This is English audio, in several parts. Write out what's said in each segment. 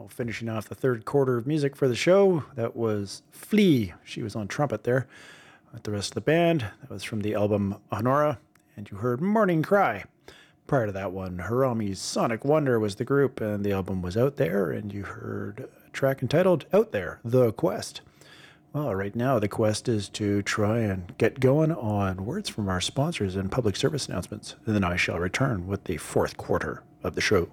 Well, finishing off the third quarter of music for the show, that was Flea. She was on trumpet there with the rest of the band. That was from the album Honora, and you heard Morning Cry. Prior to that one, Harami's Sonic Wonder was the group, and the album was Out There, and you heard a track entitled Out There, The Quest. Well, right now the quest is to try and get going on words from our sponsors and public service announcements, and then I shall return with the fourth quarter of the show.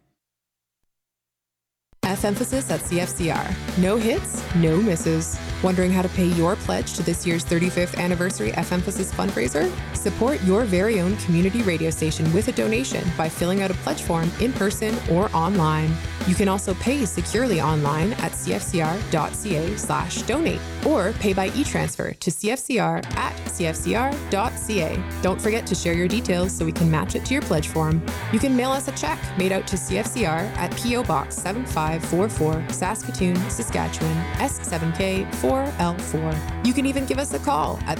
F-Emphasis at CFCR. No hits, no misses. Wondering how to pay your pledge to this year's 35th anniversary F-Emphasis fundraiser? Support your very own community radio station with a donation by filling out a pledge form in person or online. You can also pay securely online at cfcr.ca/donate or pay by e-transfer to cfcr@cfcr.ca. Don't forget to share your details so we can match it to your pledge form. You can mail us a check made out to CFCR at P.O. Box 7544, Saskatoon, Saskatchewan, S7K4L4. You can even give us a call at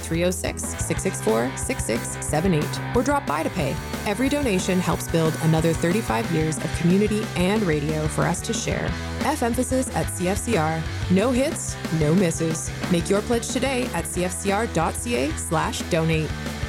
306-664-6678 or drop by to pay. Every donation helps build another 35 years of community and radio for us to share. F-Emphasis at CFCR. No hits, no misses. Make your pledge today at cfcr.ca/donate.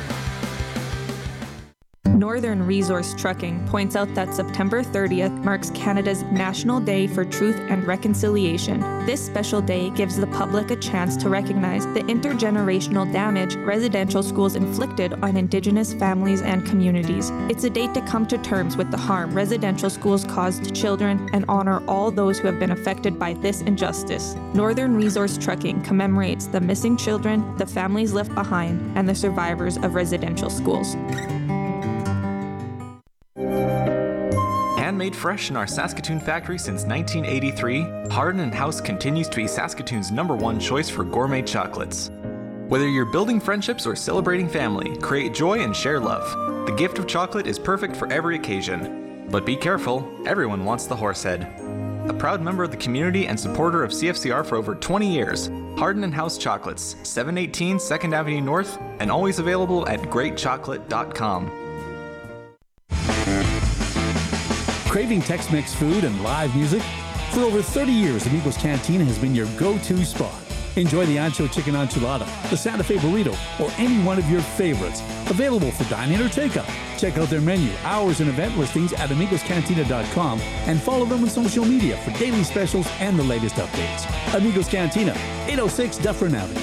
Northern Resource Trucking points out that September 30th marks Canada's National Day for Truth and Reconciliation. This special day gives the public a chance to recognize the intergenerational damage residential schools inflicted on Indigenous families and communities. It's a day to come to terms with the harm residential schools cause to children and honor all those who have been affected by this injustice. Northern Resource Trucking commemorates the missing children, the families left behind, and the survivors of residential schools. Handmade fresh in our Saskatoon factory since 1983, Hardin & House continues to be Saskatoon's #1 choice for gourmet chocolates. Whether you're building friendships or celebrating family, create joy and share love. The gift of chocolate is perfect for every occasion. But be careful, everyone wants the Horsehead. A proud member of the community and supporter of CFCR for over 20 years, Hardin & House Chocolates, 718 2nd Avenue North, and always available at greatchocolate.com. Craving Tex-Mex food and live music? For over 30 years, Amigos Cantina has been your go-to spot. Enjoy the Ancho Chicken Enchilada, the Santa Fe Burrito, or any one of your favorites. Available for dine-in or takeout. Check out their menu, hours, and event listings at amigoscantina.com and follow them on social media for daily specials and the latest updates. Amigos Cantina, 806 Dufferin Avenue.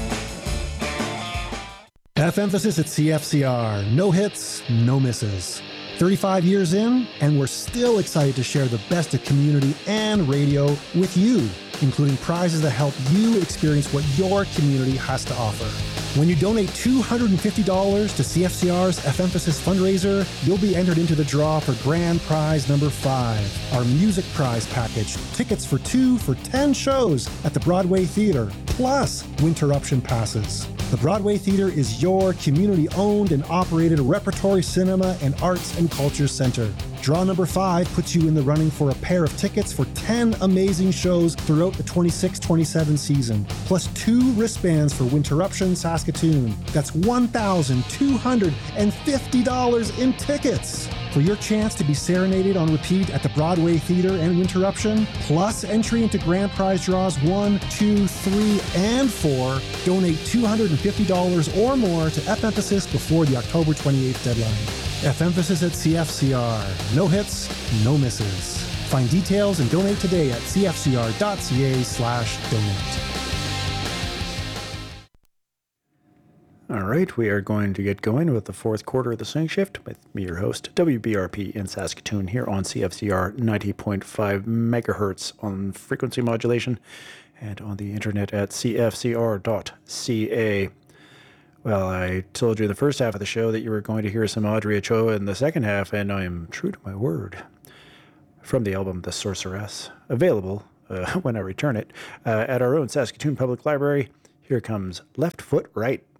F-Emphasis at CFCR. No hits, no misses. 35 years in, and we're still excited to share the best of community and radio with you, including prizes that help you experience what your community has to offer. When you donate $250 to CFCR's F-Emphasis fundraiser, you'll be entered into the draw for grand prize number 5, our music prize package. Tickets for 2 for 10 shows at the Broadway Theatre, plus Winterruption passes. The Broadway Theatre is your community-owned and operated repertory cinema and arts and culture center. Draw number 5 puts you in the running for a pair of tickets for 10 amazing shows throughout the 26-27 season, plus 2 wristbands for Winterruption Saskatoon. That's $1,250 in tickets. For your chance to be serenaded on repeat at the Broadway Theatre and Winterruption, plus entry into grand prize draws 1, 2, 3, and 4, donate $250 or more to F-Emphasis before the October 28th deadline. F-Emphasis at CFCR. No hits, no misses. Find details and donate today at cfcr.ca/donate. All right, we are going to get going with the fourth quarter of the swing shift with me, your host, WBRP in Saskatoon, here on CFCR 90.5 megahertz on frequency modulation and on the internet at cfcr.ca. Well, I told you in the first half of the show that you were going to hear some Audrey Ochoa in the second half, and I am true to my word. From the album The Sorceress, available when I return it at our own Saskatoon Public Library. Here comes Left Foot Right.